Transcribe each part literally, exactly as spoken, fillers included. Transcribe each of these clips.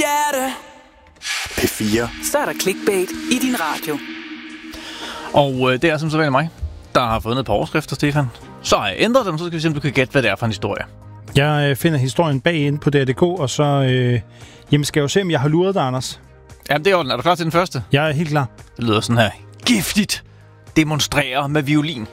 hjerte. P fire. Så er der clickbait i din radio. Og øh, det er som så vel mig, der har fundet et par overskrifter, Stefan. Så har jeg ændret dem, så skal vi se, om du kan gætte, hvad det er for en historie. Jeg øh, finder historien bag inde på D R punktum D K, og så øh, jamen skal jeg jo se, om jeg har luret dig, Anders. Jamen, det er orden. Er du klar til den første? Jeg er helt klar. Det lyder sådan her. Giftigt demonstrerer med violin.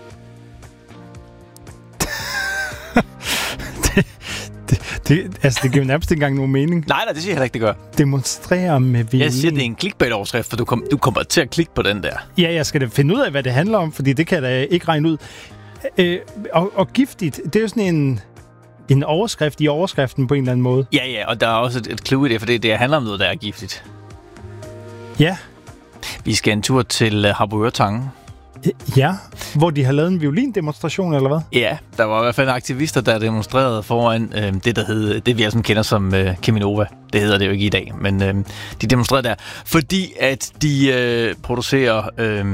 det, det, det, altså, det giver nærmest ikke engang nogen mening. Nej, nej, det siger jeg heller ikke, det gør. Demonstrerer med violin. Jeg siger, det er en clickbait-overskrift, for du, kom, du kommer til at klikke på den der. Ja, jeg skal da finde ud af, hvad det handler om, fordi det kan jeg da ikke regne ud. Øh, og, og giftigt, det er jo sådan en... En overskrift i overskriften på en eller anden måde. Ja, ja, og der er også et, et clue i det, for det, det handler om noget, der er giftigt. Ja. Vi skal en tur til uh, Harboøre Tange. Ja, hvor de har lavet en violindemonstration, eller hvad? Ja, der var i hvert fald aktivister, der demonstrerede foran øh, det, der hed, det vi altså kender som øh, Cheminova. Det hedder det jo ikke i dag, men øh, de demonstrerede der, fordi at de øh, producerer øh,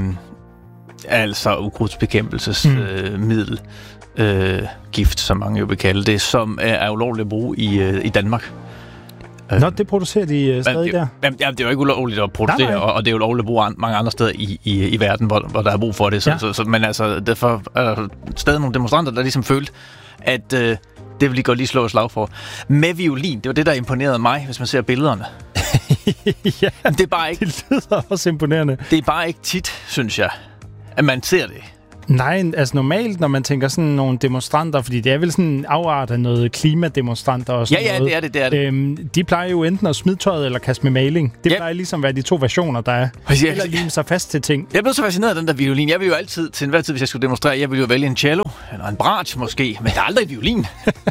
altså ukrudtsbekæmpelsesmiddel. Mm. Øh, gift, som mange jo vil kalde det, som er, er ulovligt at bruge i, øh, i Danmark. Nå, det producerer de øh, stadig det, der? Jamen, det er jo ikke ulovligt at producere, nej, nej. Og, og det er jo ulovligt at bruge an, mange andre steder i, i, i verden, hvor, hvor der er brug for det. Så, ja. så, så, men altså, derfor er der stadig nogle demonstranter, der ligesom følte, at øh, det vil de godt lige slå et slag for. Med violin, det var det, der imponerede mig, hvis man ser billederne. Ja, det er bare ikke, det lyder også imponerende. Det er bare ikke tit, synes jeg, at man ser det. Nej, altså normalt, når man tænker sådan nogle demonstranter, fordi det er vel sådan en afart af noget klimademonstranter og sådan ja, ja, noget. det er det, det er det. Øhm, de plejer jo enten at smide tøjet eller kaste med maling. Det ja. plejer ligesom at være de to versioner, der er. Eller lime sig fast til ting. Jeg blev så fascineret af den der violin. Jeg vil jo altid, til enhver tid, hvis jeg skulle demonstrere, jeg ville jo vælge en cello, eller en bratsch måske, men der er aldrig et violin.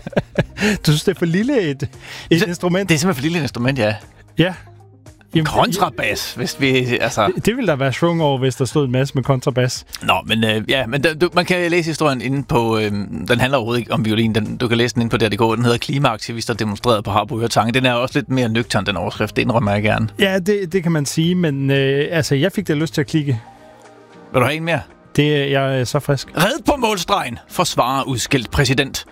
Du synes, det er for lille et, et så, instrument? Det er simpelthen for lille et instrument, ja. Ja. Jamen, kontrabas, hvis vi... Altså... Det, det ville der være svung over, hvis der stod en masse med kontrabas. Nå, men øh, ja, men da, du, man kan læse historien inde på... Øh, den handler overhovedet ikke om violin. Den, du kan læse den inde på D R punktum D K. Den hedder Klimaaktivister demonstreret på Harboøre Tange. Den er også lidt mere nøgtern, den overskrift. Det indrømmer jeg gerne. Ja, det, det kan man sige, men øh, altså, jeg fik da lyst til at klikke. Vil du have en mere? Det, jeg er så frisk. Red på målstregen. Forsvarer udskilt præsident.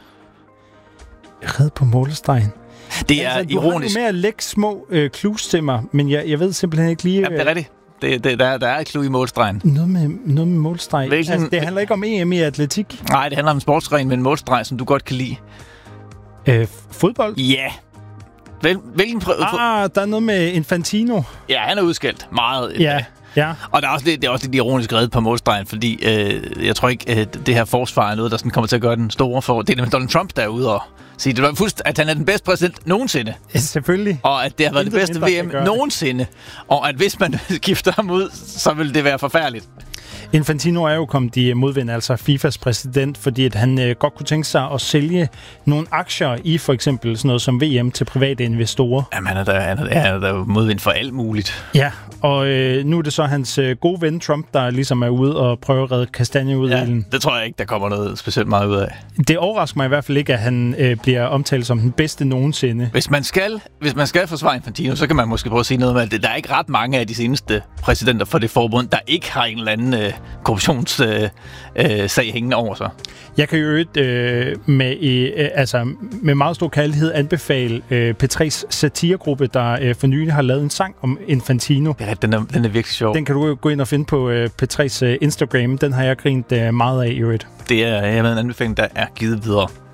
Red på målstregen? Det er altså, ironisk. Du har med at lægge små øh, clues til mig, men jeg, jeg ved simpelthen ikke lige... Ja, det er rigtigt. Det, det, der, der er et clue i målstregen. Noget med, noget med målstreg? Hvilken... Altså, det handler ikke om E M i atletik? Nej, det handler om en sportsgren med en målstreg, som du godt kan lide. Øh, fodbold? Ja. Hvil, hvilken... Prø- ah, der er noget med Infantino. Ja, han er udskældt. Meget. Ja. Ja. Og der er også lidt, det er også lidt ironisk reddet på målstregen, fordi øh, jeg tror ikke, at det her forsvar er noget, der sådan kommer til at gøre den store for. Det er nemlig Donald Trump, der er ude og sige, det var fuldst, at han er den bedste præsident nogensinde. Ja, selvfølgelig. Og at det har været det bedste V M nogensinde. Og at hvis man skifter ham ud, så vil det være forfærdeligt. Infantino er jo kommet i modvind, altså FIFAs præsident, fordi at han øh, godt kunne tænke sig at sælge nogle aktier i for eksempel sådan noget som V M til private investorer. Jamen, han er der, han er, han er der modvind for alt muligt. Ja, og øh, nu er det så hans øh, gode ven Trump, der ligesom er ude og prøver at redde kastanje ud af ilden. Det tror jeg ikke, der kommer noget specielt meget ud af. Det overrasker mig i hvert fald ikke, at han øh, bliver omtalt som den bedste nogensinde. Hvis man skal, hvis man skal forsvare Infantino, så kan man måske prøve at sige noget med, at der er ikke ret mange af de seneste præsidenter for det forbund, der ikke har en eller anden øh, korruptionssag øh, øh, hængende over sig. Jeg kan jo øh, med, øh, altså, med meget stor kærlighed anbefale øh, P tre's satiregruppe, der øh, for nylig har lavet en sang om Infantino. Ja, den er, den er virkelig sjov. Den kan du gå ind og finde på øh, P tre's øh, Instagram. Den har jeg grint øh, meget af i øvrigt. Det er, jeg ved, en anbefaling, der er givet videre.